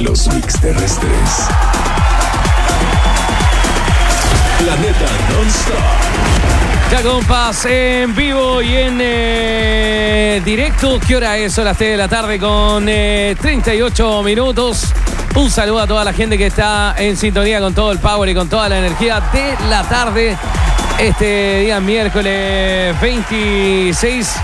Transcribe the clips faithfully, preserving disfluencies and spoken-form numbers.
Los mix terrestres. Planeta Non-Stop. Ya compas, en vivo y en eh, directo. ¿Qué hora es? Son las tres de la tarde con eh, treinta y ocho minutos. Un saludo a toda la gente que está en sintonía con todo el power y con toda la energía de la tarde. Este día miércoles veintiséis.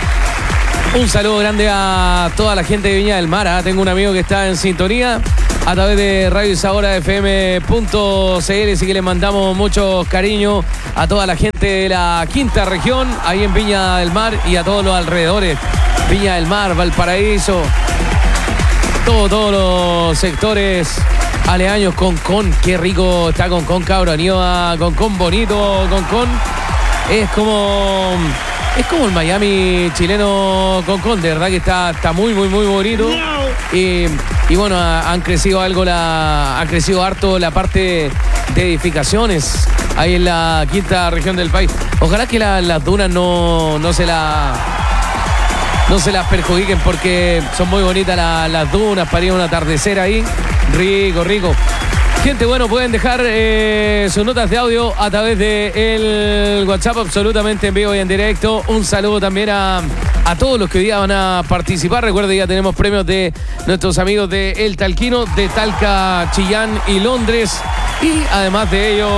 Un saludo grande a toda la gente de Viña del Mar. ¿eh? Tengo un amigo que está en sintonía a través de radio isahora f m punto c l, así que le mandamos mucho cariño a toda la gente de la quinta región, ahí en Viña del Mar y a todos los alrededores. Viña del Mar, Valparaíso, todo, todos los sectores aledaños. Concón, qué rico está Concón, cabro. Han ido a Concón, bonito Concón. Es como... Es como el Miami chileno Concón, de verdad que está, está muy, muy, muy bonito. Y, y bueno, ha, han crecido algo, la, ha crecido harto la parte de edificaciones ahí en la quinta región del país. Ojalá que la, las dunas no, no se la, no se las perjudiquen, porque son muy bonitas la, las dunas para ir a un atardecer ahí. Rico, rico. Gente, bueno, pueden dejar eh, sus notas de audio a través del WhatsApp absolutamente en vivo y en directo. Un saludo también a, a todos los que hoy día van a participar. Recuerden, ya tenemos premios de nuestros amigos de El Talquino, de Talca, Chillán y Londres. Y además de ello,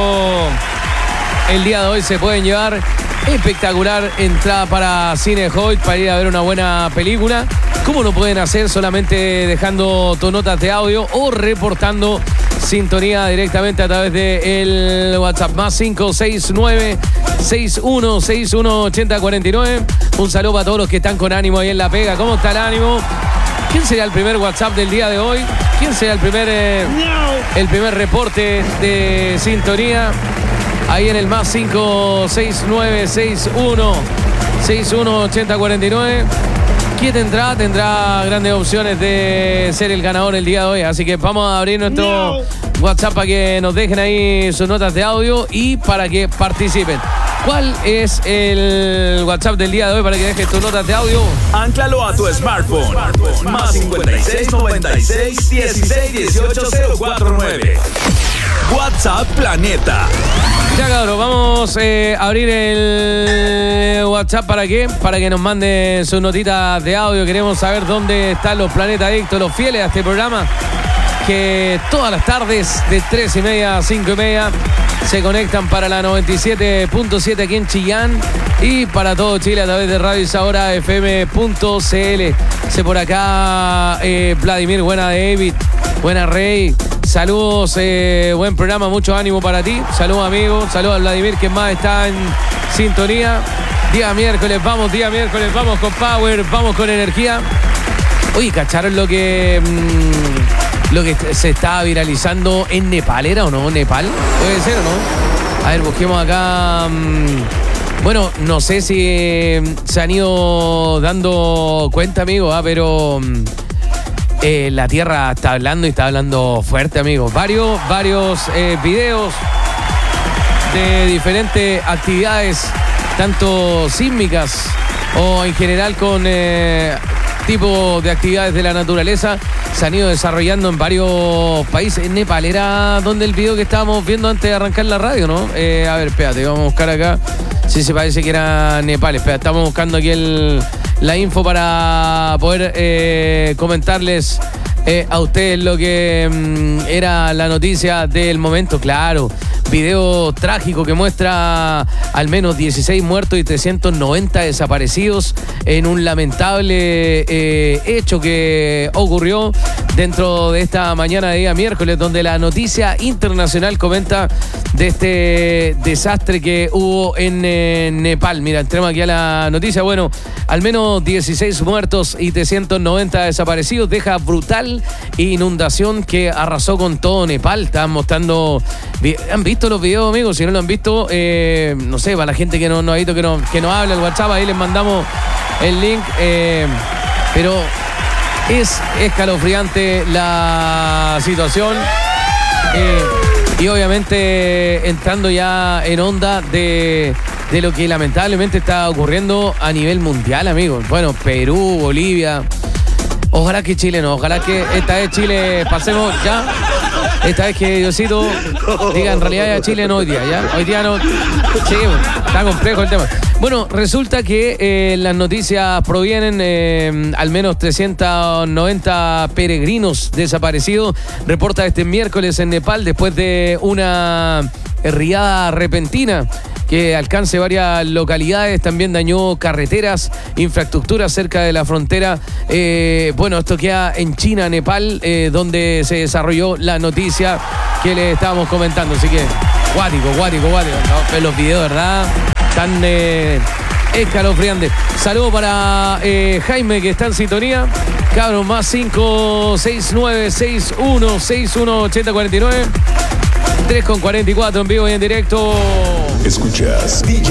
el día de hoy se pueden llevar espectacular entrada para Cine Hoyt para ir a ver una buena película. ¿Cómo lo pueden hacer? Solamente dejando tus notas de audio o reportando sintonía directamente a través del WhatsApp más cinco seis nueve, seis uno seis uno, ocho cero cuatro nueve. Un saludo a todos los que están con ánimo ahí en la pega. ¿Cómo está el ánimo? ¿Quién sería el primer WhatsApp del día de hoy? ¿Quién sería el primer, eh, el primer reporte de sintonía? Ahí en el más cinco seis nueve, seis uno seis uno, ocho cero cuatro nueve. ¿Quién tendrá? Tendrá grandes opciones de ser el ganador el día de hoy. Así que vamos a abrir nuestro no. WhatsApp para que nos dejen ahí sus notas de audio y para que participen. ¿Cuál es el WhatsApp del día de hoy para que dejes tus notas de audio? Anclalo a tu smartphone. smartphone. Más cincuenta y seis, noventa y seis, dieciséis, dieciocho, cero cuatro nueve. WhatsApp Planeta. Ya, cabrón, vamos eh, a abrir el WhatsApp. ¿Para qué? Para que nos manden sus notitas de audio. Queremos saber dónde están los Planeta Adictos, los fieles a este programa, que todas las tardes de tres y media a cinco y media se conectan para la noventa y siete punto siete aquí en Chillán y para todo Chile a través de radio isahora f m punto c l. Sé por acá eh, Vladimir, buena David, buena Rey. Saludos, eh, buen programa, mucho ánimo para ti. Saludos, amigos. Saludos a Vladimir, que más está en sintonía. Día miércoles, vamos, día miércoles, vamos con power, vamos con energía. Oye, ¿cacharon lo que mmm, lo que se está viralizando en Nepal? ¿Era o no? ¿Nepal? ¿Puede ser o no? A ver, busquemos acá. Mmm, bueno, no sé si se han ido dando cuenta, amigos, ¿eh? pero... Mmm, Eh, la tierra está hablando y está hablando fuerte, amigos. Varios, varios eh, videos de diferentes actividades, tanto sísmicas o en general con eh, tipo de actividades de la naturaleza, se han ido desarrollando en varios países. En Nepal era donde el video que estábamos viendo antes de arrancar la radio, ¿no? Eh, a ver, espérate, vamos a buscar acá. Sí, se parece que era Nepal. Espera, estamos buscando aquí el... la info para poder eh, comentarles eh, a ustedes lo que mm, era la noticia del momento. Claro, video trágico que muestra al menos dieciséis muertos y trescientos noventa desaparecidos en un lamentable eh, hecho que ocurrió dentro de esta mañana de día miércoles, donde la noticia internacional comenta de este desastre que hubo en eh, Nepal. Mira, entremos aquí a la noticia. Bueno, al menos dieciséis muertos y trescientos noventa desaparecidos. Deja brutal inundación que arrasó con todo Nepal. Estaban mostrando... ¿Han visto los videos, amigos? Si no lo han visto, eh, no sé, para la gente que no, no ha visto, que no, que no habla el WhatsApp, ahí les mandamos el link. Eh, pero es escalofriante la situación. Eh, y obviamente entrando ya en onda de, de lo que lamentablemente está ocurriendo a nivel mundial, amigos. Bueno, Perú, Bolivia, Ojalá que Chile no, ojalá que esta vez Chile pasemos ya. Esta vez que Diosito diga en realidad ya Chile no hoy día, ¿ya? Hoy día no. Sí, bueno, está complejo el tema. Bueno, resulta que eh, las noticias provienen eh, al menos trescientos noventa peregrinos desaparecidos. Reporta este miércoles en Nepal después de una riada repentina que alcance varias localidades, también dañó carreteras, infraestructura cerca de la frontera. Eh, bueno, esto queda en China, Nepal, eh, donde se desarrolló la noticia que le estábamos comentando. Así que, guático, guático, guático. ¿No? Los videos, ¿verdad? Tan eh, escalofriantes. Saludos para eh, Jaime, que está en sintonía. Cabros, más cinco seis nueve seis uno seis uno ocho cero cuatro nueve. tres con cuarenta y cuatro en vivo y en directo. Escuchas D J